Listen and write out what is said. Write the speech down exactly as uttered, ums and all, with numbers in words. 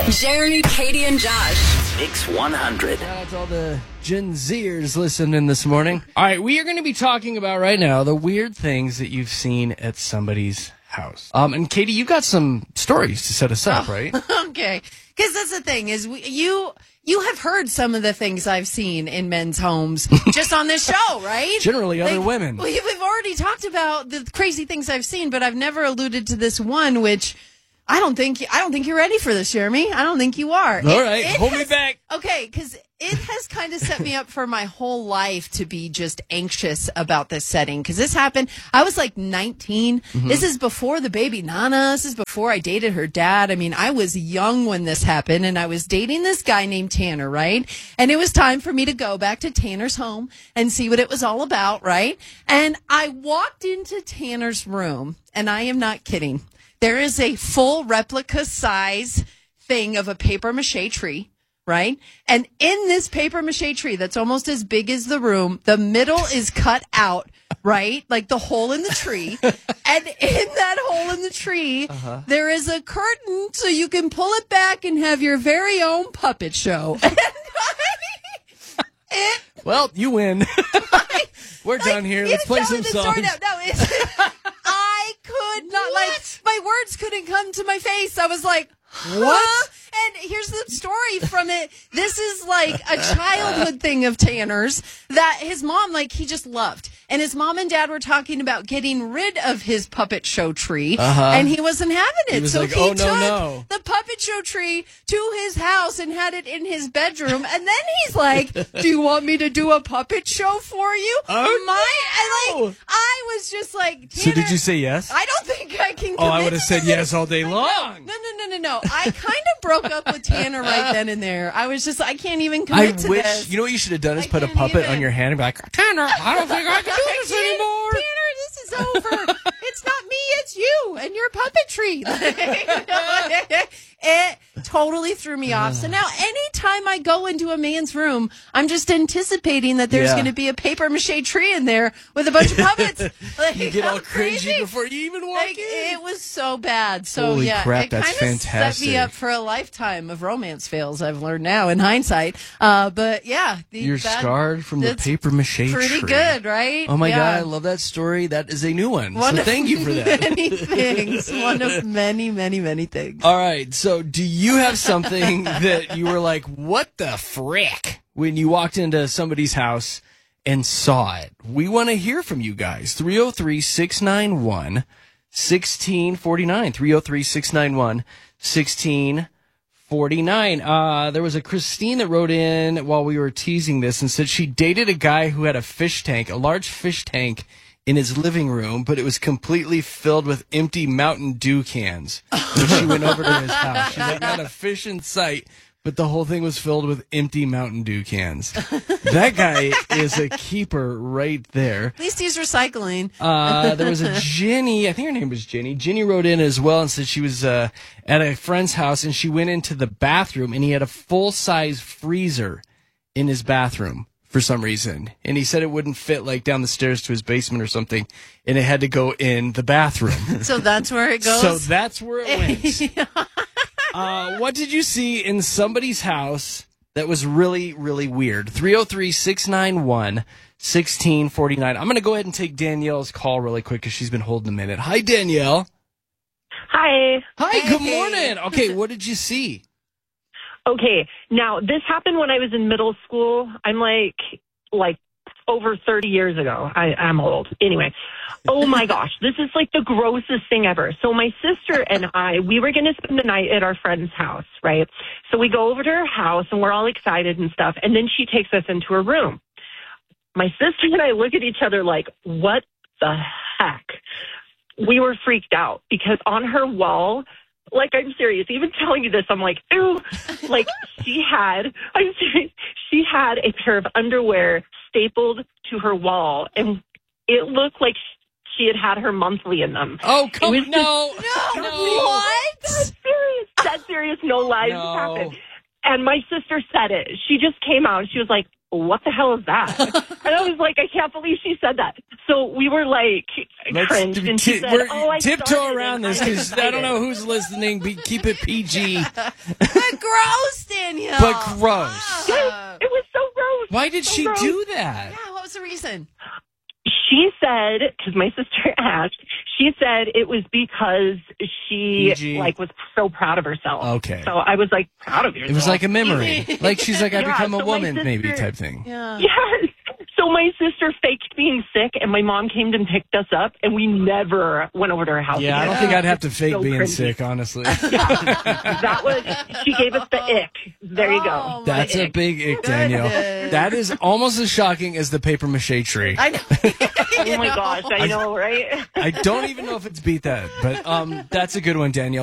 Jeremy, Katie, and Josh. Mix one hundred. Shout out to all the Gen Zers listening this morning. All right, we are going to be talking about right now the weird things that you've seen at somebody's house. Um, and Katie, you got some stories to set us up, oh, right? Okay, because that's the thing is we, you you have heard some of the things I've seen in men's homes just on this show, right? Generally, other like, women. Well, we've already talked about the crazy things I've seen, but I've never alluded to this one, which. I don't think I don't think you're ready for this, Jeremy. I don't think you are. All it, right, it hold has, me back. Okay, because it has kind of set me up for my whole life to be just anxious about this setting. Because this happened, I was like nineteen. Mm-hmm. This is before the baby Nana. This is before I dated her dad. I mean, I was young when this happened, and I was dating this guy named Tanner, right? And it was time for me to go back to Tanner's home and see what it was all about, right? And I walked into Tanner's room, and I am not kidding. There is a full replica size thing of a paper mache tree, right? And in this paper mache tree that's almost as big as the room, the middle is cut out, right? Like the hole in the tree. And in that hole in the tree, uh-huh. there is a curtain so you can pull it back and have your very own puppet show. it, well, you win. like, We're like, done here. Let's play some songs. No, no, it's... I could not, what? like, my words couldn't come to my face. I was like, huh? What? And here's the story from it. This is like a childhood thing of Tanner's that his mom, like, he just loved. And his mom and dad were talking about getting rid of his puppet show tree. Uh-huh. And he wasn't having it. He was so like, he oh, took no, no. the puppet show tree to his house and had it in his bedroom. And then he's like, do you want me to do a puppet show for you? Oh, My, no. and like, I was just like, Tanner, so did you say yes? I don't think I can. Oh, I would have said yes all day like, long. No, no, no, no, no. I kind of broke up with Tanner right then and there. I was just, I can't even commit I to wish, this. You know what you should have done is I put a can't puppet even. on your hand and be like, Tanner, I don't think I can do this anymore. Tanner, this is over. It's not me, it's you and your puppetry. It totally threw me off. So now anytime I go into a man's room, I'm just anticipating that there's Yeah. going to be a paper mache tree in there with a bunch of puppets. Like, You get all crazy. crazy before you even walk Like, in. it was so bad. So Holy yeah, crap, it that's kind of fantastic. set me up for a lifetime of romance fails. I've learned now in hindsight. Uh, but yeah, the, You're that, scarred from the that's paper mache pretty tree. good, right? Oh my Yeah. God, I love that story. That is a new one. One so of thank you for that. Many things. One of many, many, many things. All right. So do you have something that you were like, what the frick, when you walked into somebody's house and saw it? We want to hear from you guys. three oh three, six nine one, one six four nine. three oh three, six nine one, one six four nine. Uh, there was a Christine that wrote in while we were teasing this and said she dated a guy who had a fish tank, a large fish tank in his living room, but it was completely filled with empty Mountain Dew cans. When she went over to his house, she's like, not a fish in sight, but the whole thing was filled with empty Mountain Dew cans. That guy is a keeper right there. At least he's recycling. Uh, there was a Jenny, I think her name was Jenny. Jenny wrote in as well and said she was uh, at a friend's house and she went into the bathroom and he had a full-size freezer in his bathroom for some reason. And he said it wouldn't fit like down the stairs to his basement or something, and it had to go in the bathroom. So that's where it goes? So that's where it went. uh, what did you see in somebody's house that was really, really weird? three oh three, six nine one, one six four nine. I'm going to go ahead and take Danielle's call really quick because she's been holding a minute. Hi, Danielle. Hi. Hi, Hey. good morning. Okay, what did you see? Okay, now this happened when I was in middle school. I'm like, like over thirty years ago. I, I'm old. Anyway, oh my gosh, this is like the grossest thing ever. So my sister and I, we were going to spend the night at our friend's house, right? So we go over to her house and we're all excited and stuff. And then she takes us into her room. My sister and I look at each other like, what the heck? We were freaked out because on her wall, like, I'm serious. Even telling you this, I'm like, ew. Like, she had, I'm serious, she had a pair of underwear stapled to her wall, and it looked like she had had her monthly in them. Oh, come on. It was No. No, No. what? That's serious. That's serious. No lies No. happened. And my sister said it. She just came out and she was like, what the hell is that? And I was like, I can't believe she said that. So we were like, Let's cringed, and she t- said, we're- oh, I tiptoe started around and this I'm because I don't know excited." who's listening. Be, keep it P G. But gross, Danielle. But gross. Ah. It was so gross. Why did So she gross. do that? Yeah, what was the reason? She said, because my sister asked, she said it was because she P G. like was so proud of herself. Okay. So I was like, proud of yourself. It was like a memory. Like she's like, I Yeah, become a so my woman, maybe sister- type thing. Yeah. Yes. So my sister faked being sick, and my mom came and picked us up, and we never went over to her house. Yeah, I again. don't think I'd have to It's fake so being cringy. sick, honestly. That was, she gave us the ick. There you go. Oh, my That's a ick. big ick, Danielle. Goodness. That is almost as shocking as the paper mache tree. I know. Oh my gosh, I know, right? I don't even know if it's beat that, but um, that's a good one, Danielle.